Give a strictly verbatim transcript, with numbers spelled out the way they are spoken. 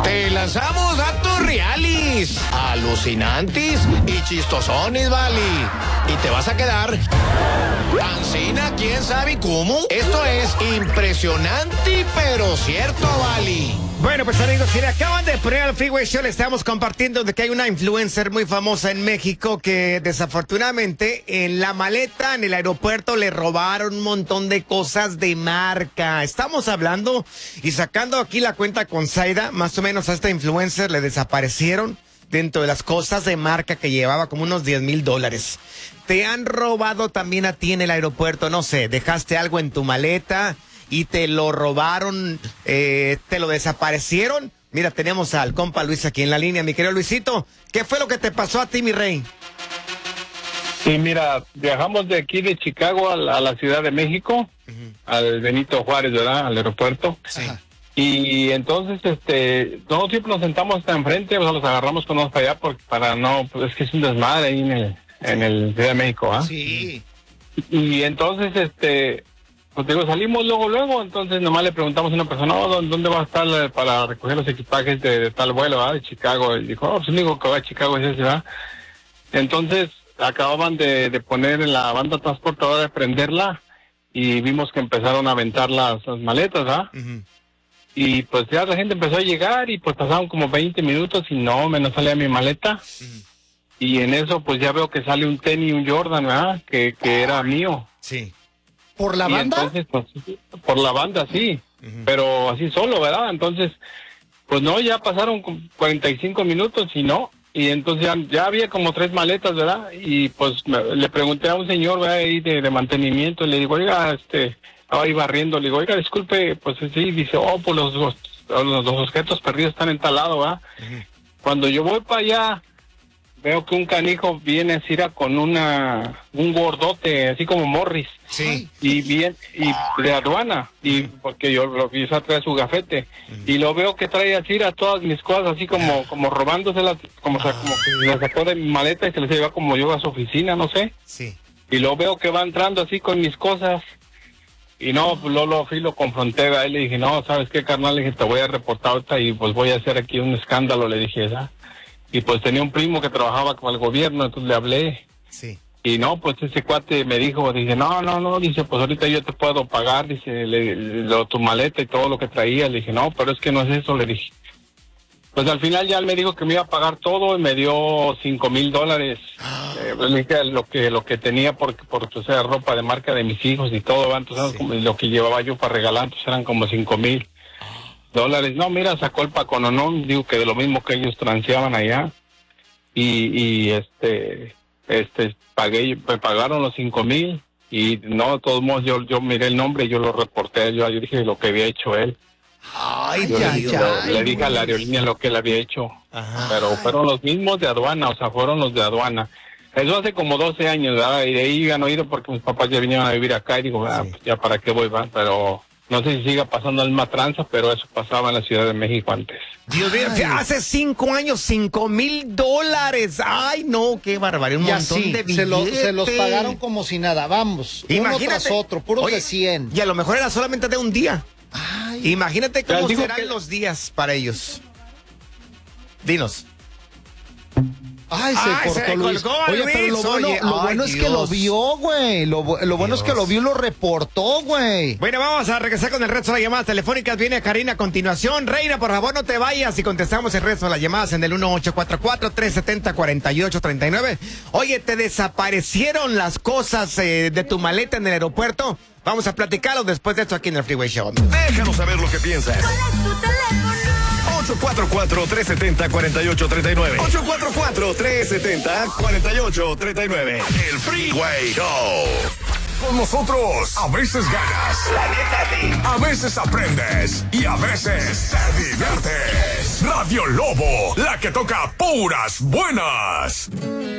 Te lanzamos datos reales, alucinantes y chistosones, vale. Y te vas a quedar pancina, quién sabe cómo. Esto es impresionante, pero cierto, vale. Bueno, pues amigos, si le acaban de poner al Freeway Show, le estamos compartiendo de que hay una influencer muy famosa en México que desafortunadamente en la maleta en el aeropuerto le robaron un montón de cosas de marca. Estamos hablando y sacando aquí la cuenta con Zaida, más o menos a esta influencer le desaparecieron dentro de las cosas de marca que llevaba como unos diez mil dólares. Te han robado también a ti en el aeropuerto, no sé, dejaste algo en tu maleta y te lo robaron, eh, te lo desaparecieron. Mira, tenemos al compa Luis aquí en la línea. Mi querido Luisito, ¿qué fue lo que te pasó a ti, mi rey? Sí, mira, viajamos de aquí de Chicago a la, a la Ciudad de México, uh-huh. al Benito Juárez, ¿verdad? Al aeropuerto. Sí. Y entonces, este, nosotros siempre nos sentamos hasta enfrente, o sea, los agarramos con nosotros para allá, porque para no, pues es que es un desmadre ahí en el, en el Ciudad de México, ¿ah? Sí. Y entonces, este... Pues digo, salimos luego, luego, entonces nomás le preguntamos a una persona, oh, ¿dónde va a estar para recoger los equipajes de, de tal vuelo, ¿verdad? De Chicago? Y dijo, oh, pues el único que va a Chicago es ese, ¿verdad? Entonces, acababan de, de poner en la banda transportadora, de prenderla, y vimos que empezaron a aventar las, las maletas, ¿verdad? Uh-huh. Y pues ya la gente empezó a llegar, y pues pasaron como veinte minutos, y no, me no salía mi maleta. Uh-huh. Y en eso, pues ya veo que sale un tenis y un Jordan, ¿verdad? Que, que era mío. Sí. ¿Por la y banda? Entonces, pues, por la banda, sí, uh-huh. pero así solo, ¿verdad? Entonces, pues no, ya pasaron cuarenta y cinco minutos y no, y entonces ya, ya había como tres maletas, ¿verdad? Y pues me, le pregunté a un señor, ¿verdad? Ahí de, de mantenimiento, y le digo, oiga, este, estaba ahí barriendo, le digo, oiga, disculpe, pues sí, dice, oh, pues los, los, los, los objetos perdidos están en tal lado, ¿verdad? Uh-huh. Cuando yo voy para allá, veo que un canijo viene así con una un gordote, así como Morris. Sí. Y bien, y de aduana, y porque yo lo vi trae su gafete. Uh-huh. Y lo veo que trae así a todas mis cosas, así como como robándoselas, como, uh-huh. como que las sacó de mi maleta y se las lleva como yo a su oficina, no sé. Sí. Y lo veo que va entrando así con mis cosas. Y no, pues lo, lo fui, lo confronté a él, le dije, no, ¿sabes qué, carnal? Le dije, te voy a reportar ahorita y pues voy a hacer aquí un escándalo, le dije, ¿sabes? Y pues tenía un primo que trabajaba con el gobierno, entonces le hablé. Sí. Y no, pues ese cuate me dijo, dice, no, no, no, dice, pues ahorita yo te puedo pagar, dice, le, lo, tu maleta y todo lo que traía. Le dije, no, pero es que no es eso, le dije. Pues al final ya él me dijo que me iba a pagar todo y me dio cinco mil dólares. Eh, pues le dije lo que, lo que tenía porque, por, o sea, ropa de marca de mis hijos y todo, entonces sí. como, lo que llevaba yo para regalar, entonces eran como cinco mil dólares. No, mira, sacó el pacononón, digo que de lo mismo que ellos transeaban allá. Y, y este, este, pagué, me pagaron los cinco mil y no, de todos modos yo, yo miré el nombre y yo lo reporté, yo, yo dije lo que había hecho él. Ay, yo ya, le, ya, lo, ay, le dije a la aerolínea lo que él había hecho. Ajá. Pero fueron los mismos de aduana, o sea, fueron los de aduana. Eso hace como doce años, ¿verdad? Y de ahí han oído porque mis papás ya vinieron a vivir acá y digo, ah, sí. pues ya para qué voy, ¿verdad? Pero no sé si siga pasando la misma tranza, pero eso pasaba en la Ciudad de México antes. Dios mío, hace cinco años, cinco mil dólares. Ay, no, qué barbaridad, un y montón así, de billetes. Se, lo, se los pagaron como si nada, vamos, imagínate, uno tras otro, puros oye, de cien. Y a lo mejor era solamente de un día. Ay, imagínate cómo serán que... los días para ellos. Dinos. Ay, se Ay, cortó se Luis. colgó, Oye, Luis, pero lo bueno, oye, lo ay, bueno es Dios. que lo vio, güey. Lo, lo bueno es que lo vio y lo reportó, güey. Bueno, vamos a regresar con el resto de las llamadas telefónicas. Viene Karina a continuación. Reina, por favor, no te vayas y contestamos el resto de las llamadas en el uno ocho cuatro cuatro, tres siete cero, cuatro ocho tres nueve. Oye, ¿te desaparecieron las cosas eh, de tu maleta en el aeropuerto? Vamos a platicarlo después de esto aquí en el Freeway Show. Déjanos saber lo que piensas. ¿Cuál es tu teléfono? ocho cuatro cuatro, tres siete cero, cuatro ocho tres nueve. ocho cuatro cuatro, tres siete cero, cuatro ocho tres nueve. El Freeway Show. Con nosotros, a veces ganas. La neta sí. A veces aprendes. Y a veces te diviertes. Radio Lobo, la que toca puras buenas.